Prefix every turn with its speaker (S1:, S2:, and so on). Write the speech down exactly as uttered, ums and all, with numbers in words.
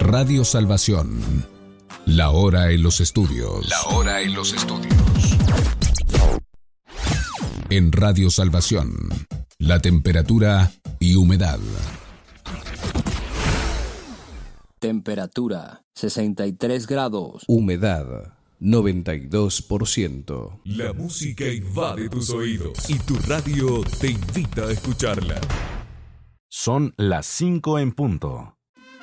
S1: Radio Salvación. La hora en los estudios.
S2: La hora en los estudios.
S1: En Radio Salvación, la temperatura y humedad.
S3: Temperatura sesenta y tres grados.
S4: Humedad noventa y dos por ciento.
S5: La música invade tus oídos y tu radio te invita a escucharla.
S6: Son las cinco en punto.